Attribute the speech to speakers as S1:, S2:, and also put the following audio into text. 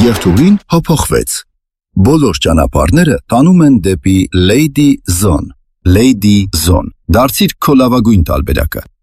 S1: Երթուղին փոփոխվեց։ Բոլոր ճանապարհները տանում են դեպի Lady Zone։ Lady Zone։ Դարձիր քո լավագույն տարբերակը։